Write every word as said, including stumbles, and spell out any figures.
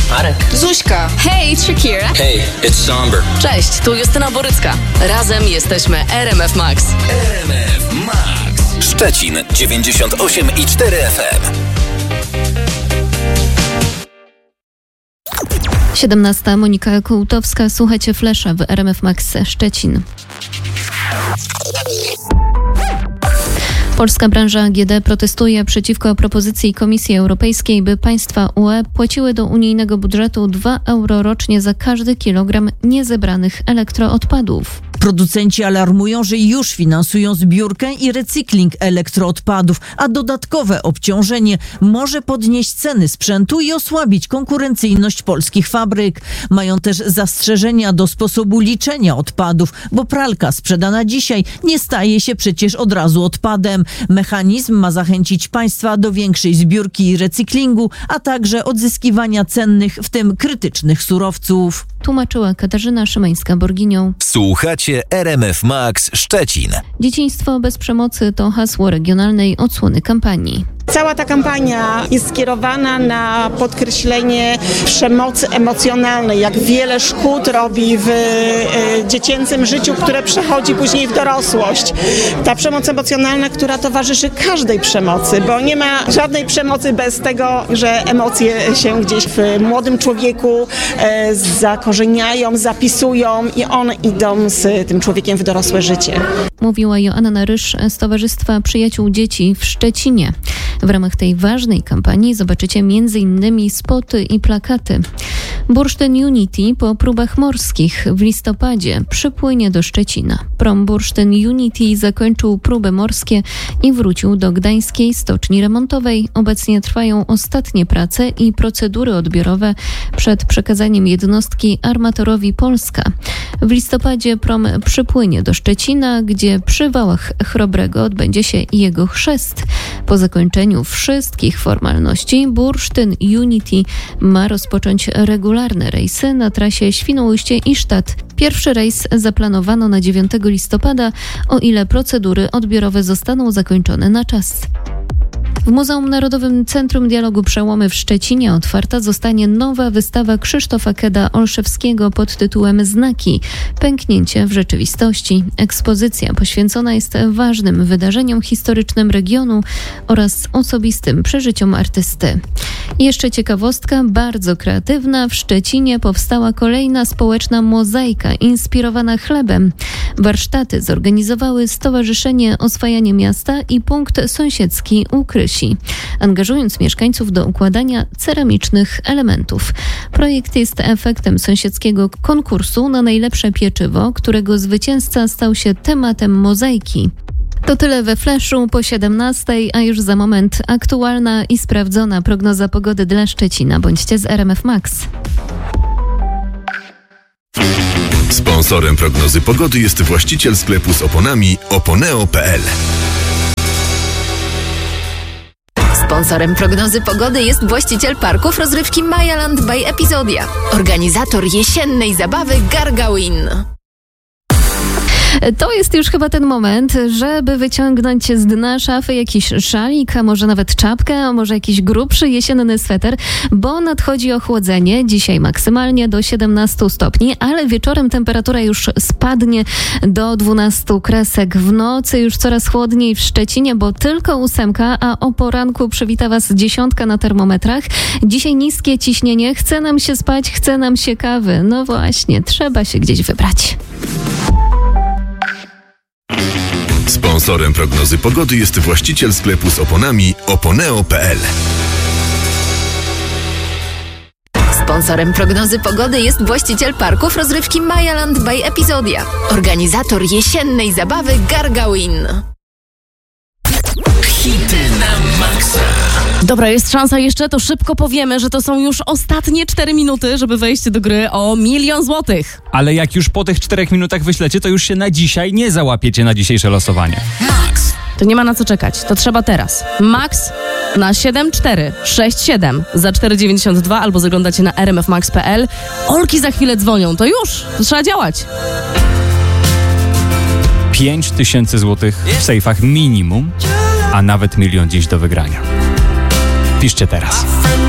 Marek. Zuśka. Hej, Shakira. Hey, it's Somber. Cześć, tu Justyna Borycka. Razem jesteśmy R M F Max. R M F Max. Szczecin dziewięćdziesiąt osiem i cztery F M. siedemnasta. Monika Kołtowska. Słuchajcie Flesza w R M F Max Szczecin. Polska branża A G D protestuje przeciwko propozycji Komisji Europejskiej, by państwa U E płaciły do unijnego budżetu dwa euro rocznie za każdy kilogram niezebranych elektroodpadów. Producenci alarmują, że już finansują zbiórkę i recykling elektroodpadów, a dodatkowe obciążenie może podnieść ceny sprzętu i osłabić konkurencyjność polskich fabryk. Mają też zastrzeżenia do sposobu liczenia odpadów, bo pralka sprzedana dzisiaj nie staje się przecież od razu odpadem. Mechanizm ma zachęcić państwa do większej zbiórki i recyklingu, a także odzyskiwania cennych, w tym krytycznych surowców. Tłumaczyła Katarzyna Szymańska-Borginią. Słuchacie R M F Max Szczecin. Dzieciństwo bez przemocy to hasło regionalnej odsłony kampanii. Cała ta kampania jest skierowana na podkreślenie przemocy emocjonalnej, jak wiele szkód robi w e, dziecięcym życiu, które przechodzi później w dorosłość. Ta przemoc emocjonalna, która towarzyszy każdej przemocy, bo nie ma żadnej przemocy bez tego, że emocje się gdzieś w młodym człowieku e, zakorzeniają, zapisują i one idą z tym człowiekiem w dorosłe życie. Mówiła Joanna Rysz z Towarzystwa Przyjaciół Dzieci w Szczecinie. W ramach tej ważnej kampanii zobaczycie między innymi spoty i plakaty. Bursztyn Unity po próbach morskich w listopadzie przypłynie do Szczecina. Prom Bursztyn Unity zakończył próby morskie i wrócił do gdańskiej stoczni remontowej. Obecnie trwają ostatnie prace i procedury odbiorowe przed przekazaniem jednostki armatorowi Polska. W listopadzie prom przypłynie do Szczecina, gdzie przy wałach Chrobrego odbędzie się jego chrzest. Po zakończeniu wszystkich formalności Bursztyn Unity ma rozpocząć regularne rejsy na trasie Świnoujście-Isztat. Pierwszy rejs zaplanowano na dziewiątego listopada, o ile procedury odbiorowe zostaną zakończone na czas. W Muzeum Narodowym Centrum Dialogu Przełomy w Szczecinie otwarta zostanie nowa wystawa Krzysztofa Keda-Olszewskiego pod tytułem Znaki – Pęknięcie w rzeczywistości. Ekspozycja poświęcona jest ważnym wydarzeniom historycznym regionu oraz osobistym przeżyciom artysty. I jeszcze ciekawostka, bardzo kreatywna. W Szczecinie powstała kolejna społeczna mozaika inspirowana chlebem. Warsztaty zorganizowały Stowarzyszenie Oswajanie Miasta i Punkt Sąsiedzki u Krysi, angażując mieszkańców do układania ceramicznych elementów. Projekt jest efektem sąsiedzkiego konkursu na najlepsze pieczywo, którego zwycięzca stał się tematem mozaiki. To tyle we Fleszu po siedemnastej, a już za moment aktualna i sprawdzona prognoza pogody dla Szczecina. Bądźcie z R M F Max. Sponsorem prognozy pogody jest właściciel sklepu z oponami oponeo kropka p l. Sponsorem prognozy pogody jest właściciel parków rozrywki Mayaland by Epizodia. Organizator jesiennej zabawy Gargawin. To jest już chyba ten moment, żeby wyciągnąć z dna szafy jakiś szalik, a może nawet czapkę, a może jakiś grubszy jesienny sweter, bo nadchodzi ochłodzenie. Dzisiaj maksymalnie do siedemnastu stopni, ale wieczorem temperatura już spadnie do dwunastu kresek. W nocy już coraz chłodniej w Szczecinie, bo tylko ósemka, a o poranku przywita Was dziesiątka na termometrach. Dzisiaj niskie ciśnienie, chce nam się spać, chce nam się kawy. No właśnie, trzeba się gdzieś wybrać. Sponsorem prognozy pogody jest właściciel sklepu z oponami oponeo kropka p l. Sponsorem prognozy pogody jest właściciel parków rozrywki Mayaland by Epizodia. Organizator jesiennej zabawy Gargawin. Hity na maksa. Dobra, jest szansa jeszcze, to szybko powiemy, że to są już ostatnie cztery minuty, żeby wejść do gry o milion złotych. Ale jak już po tych czterech minutach wyślecie, to już się na dzisiaj nie załapiecie na dzisiejsze losowanie. Max. To nie ma na co czekać, to trzeba teraz. Max na siedem cztery sześć siedem za cztery dziewięćdziesiąt dwa albo zaglądacie na r m f max kropka p l. Olki za chwilę dzwonią, to już, to trzeba działać. pięć tysięcy złotych w sejfach minimum, a nawet milion dziś do wygrania. Piszcie teraz.